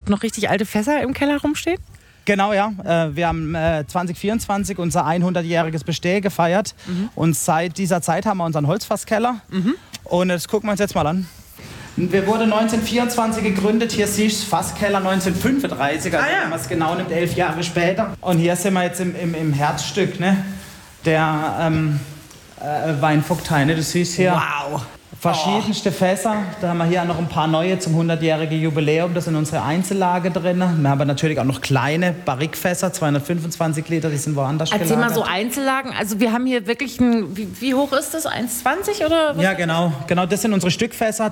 noch richtig alte Fässer im Keller rumstehen? Genau, ja. Wir haben 2024 unser 100-jähriges Bestehen gefeiert. Und seit dieser Zeit haben wir unseren Holzfasskeller. Und das gucken wir uns jetzt mal an. Wir wurden 1924 gegründet. Hier siehst du Fasskeller 1935, also wenn man es genau nimmt, 11 Jahre später. Und hier sind wir jetzt im Herzstück, ne? Der Weinvogtei, ne? Du siehst hier verschiedenste Fässer. Da haben wir hier noch ein paar neue zum 100-jährigen Jubiläum. Das sind unsere Einzellage drin. Wir haben aber natürlich auch noch kleine Barrikfässer, 225 Liter, die sind woanders gelagert. Erzähl mal so Einzellagen. Also wir haben hier wirklich ein, wie hoch ist das? 1,20 oder was? Ja, genau. Das sind unsere Stückfässer,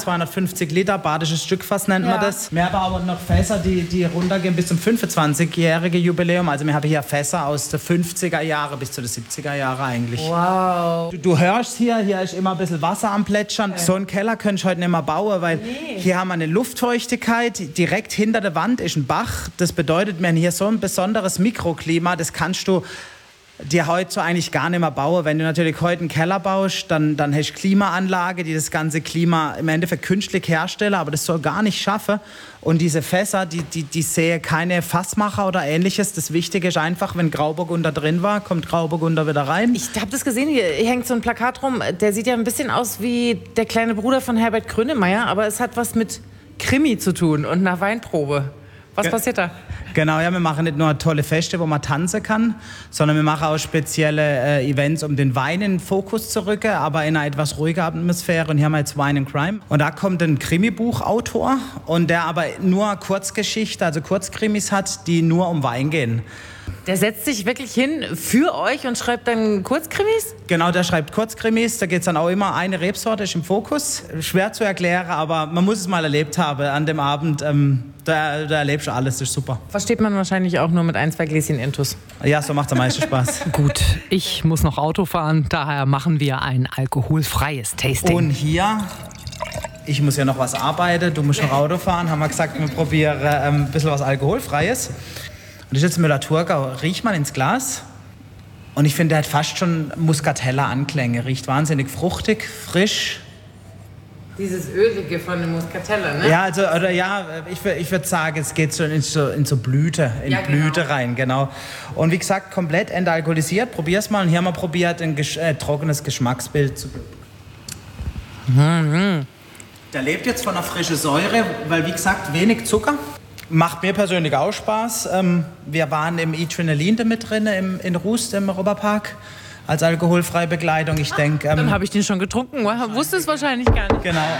1250 Liter, badisches Stückfass nennt man das. Wir haben aber noch Fässer, die runtergehen bis zum 25-jährigen Jubiläum. Also wir haben hier Fässer aus den 50er Jahren bis zu den 70er Jahren eigentlich. Wow. Du hörst hier ist immer ein bisschen Wasser am Plätschern. So einen Keller könntest du heute nicht mehr bauen, weil hier haben wir eine Luftfeuchtigkeit. Direkt hinter der Wand ist ein Bach. Das bedeutet, wir haben hier so ein besonderes Mikroklima, das kannst du dir heute so eigentlich gar nicht mehr bauen. Wenn du natürlich heute einen Keller baust, dann hast du Klimaanlage, die das ganze Klima im Endeffekt künstlich herstellen, aber das soll gar nicht schaffen. Und diese Fässer, die sehen keine Fassmacher oder ähnliches. Das Wichtige ist einfach, wenn Grauburgunder drin war, kommt Grauburgunder wieder rein. Ich habe das gesehen, hier hängt so ein Plakat rum. Der sieht ja ein bisschen aus wie der kleine Bruder von Herbert Grönemeyer, aber es hat was mit Krimi zu tun und einer Weinprobe. Was passiert da? Genau, ja, wir machen nicht nur tolle Feste, wo man tanzen kann, sondern wir machen auch spezielle Events, um den Wein in den Fokus zu rücken, aber in einer etwas ruhiger Atmosphäre. Und hier haben wir jetzt Wine and Crime. Und da kommt ein Krimibuchautor, und der aber nur Kurzgeschichte, also Kurzkrimis hat, die nur um Wein gehen. Der setzt sich wirklich hin für euch und schreibt dann Kurzkrimis? Genau, der schreibt Kurzkrimis. Da geht es dann auch immer, eine Rebsorte ist im Fokus. Schwer zu erklären, aber man muss es mal erlebt haben an dem Abend. Da erlebst du alles, das ist super. Versteht man wahrscheinlich auch nur mit 1, 2 Gläschen Intus. Ja, so macht es am meisten Spaß. Gut, ich muss noch Auto fahren, daher machen wir ein alkoholfreies Tasting. Und hier, ich muss ja noch was arbeiten, du musst noch Auto fahren, haben wir gesagt, wir probieren ein bisschen was Alkoholfreies. Und das ist jetzt Müller-Thurgau. Riech mal ins Glas. Und ich finde, der hat fast schon Muscatella-Anklänge. Riecht wahnsinnig fruchtig, frisch. Dieses Ölige von dem Muscatella, ne? Ja, also, oder ja, ich würde sagen, es geht so in so Blüte, Blüte rein, genau. Und wie gesagt, komplett entalkoholisiert. Probier's mal. Und hier haben wir probiert, ein trockenes Geschmacksbild zu geben. Der lebt jetzt von einer frischen Säure, weil, wie gesagt, wenig Zucker. Macht mir persönlich auch Spaß. Wir waren im E-Trinalin mit drin, in Rust im Europapark, als alkoholfreie Begleitung. Ich denke, dann habe ich den schon getrunken. Wusste es wahrscheinlich gar nicht. Genau.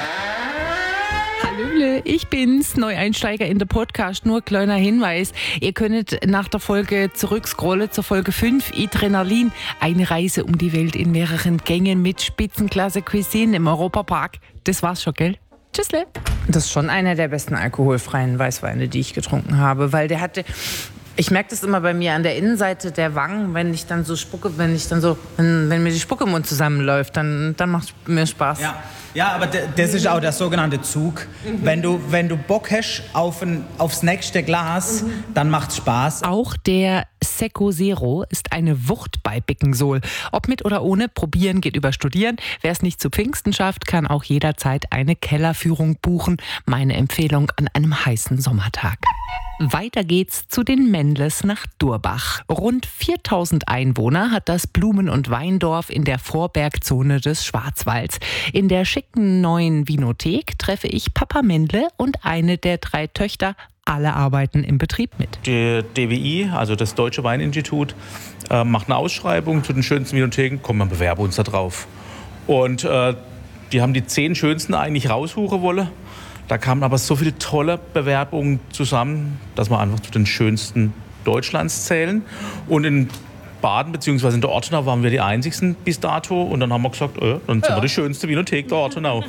Hallöle, ich bin's, Neueinsteiger in der Podcast. Nur kleiner Hinweis, ihr könnt nach der Folge zurückscrollen zur Folge 5, Adrenalin, eine Reise um die Welt in mehreren Gängen mit Spitzenklasse Cuisine im Europapark. Das war's schon, gell? Tschüssle. Das ist schon einer der besten alkoholfreien Weißweine, die ich getrunken habe, weil der hatte... Ich merke das immer bei mir an der Innenseite der Wangen, wenn ich dann so spucke, wenn mir die Spucke im Mund zusammenläuft, dann macht es mir Spaß. Ja, aber das ist auch der sogenannte Zug. Wenn du Bock hast aufs nächste Glas, dann macht's Spaß. Auch der Secco Zero ist eine Wucht bei Bickensol. Ob mit oder ohne, probieren geht über studieren. Wer es nicht zu Pfingsten schafft, kann auch jederzeit eine Kellerführung buchen. Meine Empfehlung an einem heißen Sommertag. Weiter geht's zu den Mendles nach Durbach. Rund 4000 Einwohner hat das Blumen- und Weindorf in der Vorbergzone des Schwarzwalds. In der schicken neuen Vinothek treffe ich Papa Mendle und eine der 3 Töchter. Alle arbeiten im Betrieb mit. Die DWI, also das Deutsche Weininstitut, macht eine Ausschreibung zu den schönsten Vinotheken. Komm, wir bewerben uns da drauf. Und die haben die 10 schönsten eigentlich raussuchen wollen. Da kamen aber so viele tolle Bewerbungen zusammen, dass wir einfach zu den schönsten Deutschlands zählen. Und in Baden bzw. in der Ortenau waren wir die einzigsten bis dato. Und dann haben wir gesagt, dann sind wir die schönste Vinothek der Ortenau.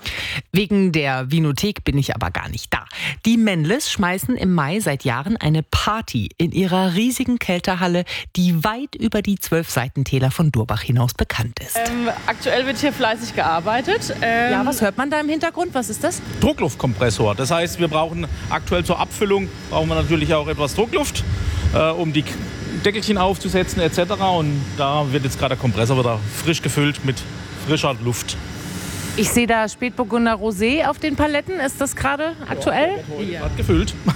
Wegen der Vinothek bin ich aber gar nicht da. Die Mendles schmeißen im Mai seit Jahren eine Party in ihrer riesigen Kälterhalle, die weit über die 12 Seitentäler von Durbach hinaus bekannt ist. Aktuell wird hier fleißig gearbeitet. Ja, was hört man da im Hintergrund? Was ist das? Druckluftkompressor. Das heißt, wir brauchen aktuell zur Abfüllung brauchen wir natürlich auch etwas Druckluft, um die Deckelchen aufzusetzen etc. Und da wird jetzt gerade der Kompressor wieder frisch gefüllt mit frischer Luft. Ich sehe da Spätburgunder Rosé auf den Paletten. Ist das gerade aktuell? Ja, gerade gefüllt.